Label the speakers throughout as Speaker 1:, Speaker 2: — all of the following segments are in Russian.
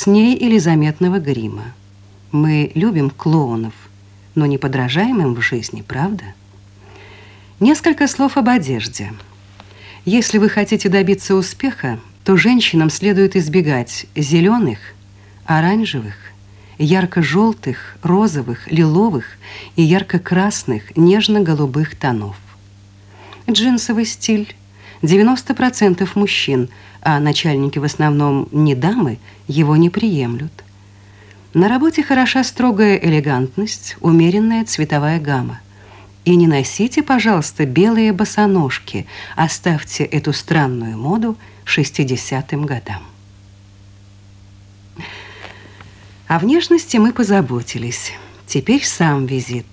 Speaker 1: с ней или заметного грима. Мы любим клоунов, но не подражаем им в жизни, правда? Несколько слов об одежде. Если вы хотите добиться успеха, то женщинам следует избегать зеленых, оранжевых, ярко-желтых, розовых, лиловых и ярко-красных, нежно-голубых тонов. Джинсовый стиль. 90% мужчин, а начальники в основном не дамы, его не приемлют. На работе хороша строгая элегантность, умеренная цветовая гамма. И не носите, пожалуйста, белые босоножки, оставьте эту странную моду 60-м годам. О внешности мы позаботились. Теперь сам визит.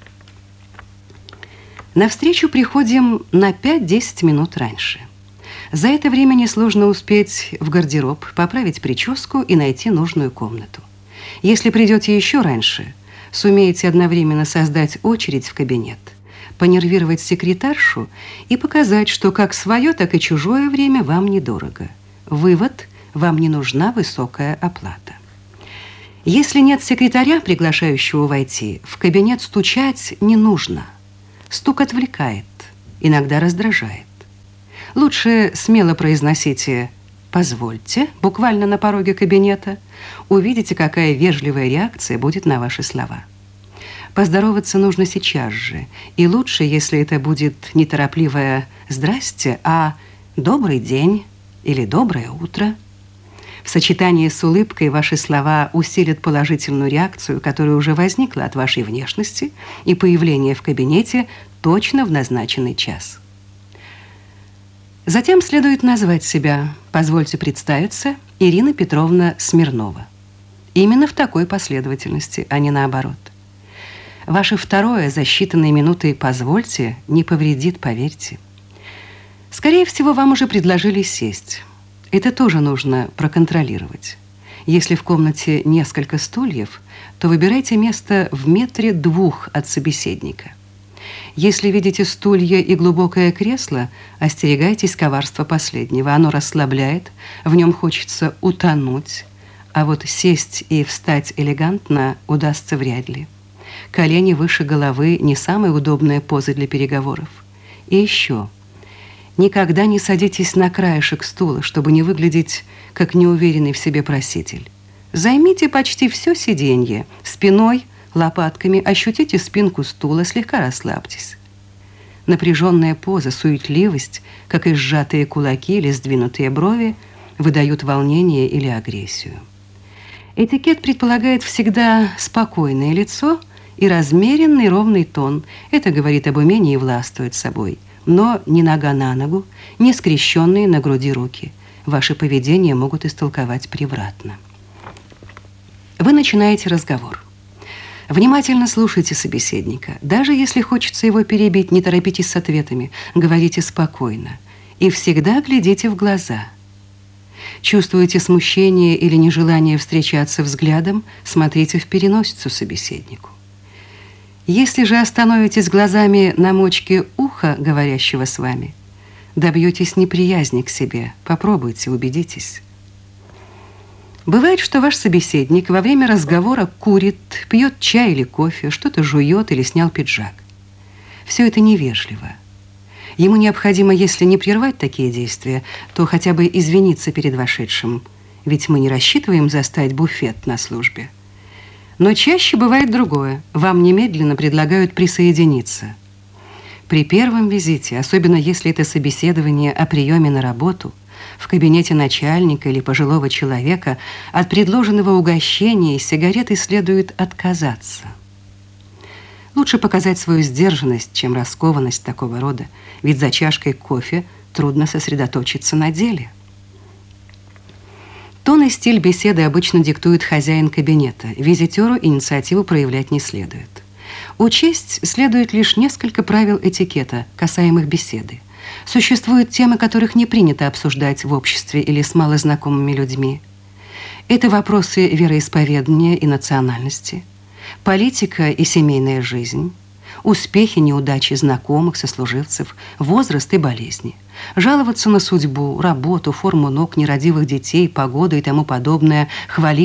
Speaker 1: На встречу приходим на 5-10 минут раньше. За это время несложно успеть в гардероб, поправить прическу и найти нужную комнату. Если придете еще раньше, сумеете одновременно создать очередь в кабинет, понервировать секретаршу и показать, что как свое, так и чужое время вам недорого. Вывод: вам не нужна высокая оплата. Если нет секретаря, приглашающего войти, в кабинет стучать не нужно. Стук отвлекает, иногда раздражает. Лучше смело произносите «позвольте» буквально на пороге кабинета. Увидите, какая вежливая реакция будет на ваши слова. Поздороваться нужно сейчас же, и лучше, если это будет не торопливое «здрасте», а «добрый день» или «доброе утро». В сочетании с улыбкой ваши слова усилят положительную реакцию, которая уже возникла от вашей внешности и появления в кабинете точно в назначенный час. Затем следует назвать себя. Позвольте представиться: Ирина Петровна Смирнова. Именно в такой последовательности, а не наоборот. Ваше второе за считанные минуты «позвольте» не повредит, поверьте. Скорее всего, вам уже предложили сесть. Это тоже нужно проконтролировать. Если в комнате несколько стульев, то выбирайте место в 1-2 метра от собеседника. Если видите стулья и глубокое кресло, остерегайтесь коварства последнего. Оно расслабляет, в нем хочется утонуть, а вот сесть и встать элегантно удастся вряд ли. Колени выше головы – не самая удобная поза для переговоров. И еще. Никогда не садитесь на краешек стула, чтобы не выглядеть как неуверенный в себе проситель. Займите почти все сиденье, спиной, лопатками, ощутите спинку стула, слегка расслабьтесь. Напряженная поза, суетливость, как и сжатые кулаки или сдвинутые брови, выдают волнение или агрессию. Этикет предполагает всегда спокойное лицо и размеренный ровный тон. Это говорит об умении властвовать собой. Но ни нога на ногу, ни скрещенные на груди руки. Ваше поведение могут истолковать превратно. Вы начинаете разговор. Внимательно слушайте собеседника. Даже если хочется его перебить, не торопитесь с ответами. Говорите спокойно. И всегда глядите в глаза. Чувствуете смущение или нежелание встречаться взглядом, смотрите в переносицу собеседнику. Если же остановитесь глазами на мочке уха говорящего с вами, добьетесь неприязни к себе. Попробуйте, убедитесь. Бывает, что ваш собеседник во время разговора курит, пьет чай или кофе, что-то жует или снял пиджак. Все это невежливо. Ему необходимо, если не прервать такие действия, то хотя бы извиниться перед вошедшим, ведь мы не рассчитываем застать буфет на службе. Но чаще бывает другое. Вам немедленно предлагают присоединиться. При первом визите, особенно если это собеседование о приеме на работу, в кабинете начальника или пожилого человека, от предложенного угощения и сигареты следует отказаться. Лучше показать свою сдержанность, чем раскованность такого рода, ведь за чашкой кофе трудно сосредоточиться на деле. Тон и стиль беседы обычно диктует хозяин кабинета. Визитеру инициативу проявлять не следует. Учесть следует лишь несколько правил этикета, касаемых беседы. Существуют темы, которых не принято обсуждать в обществе или с малознакомыми людьми. Это вопросы вероисповедания и национальности, политика и семейная жизнь, успехи, неудачи знакомых, сослуживцев, возраст и болезни. Жаловаться на судьбу, работу, форму ног, нерадивых детей, погоду и тому подобное, хвалить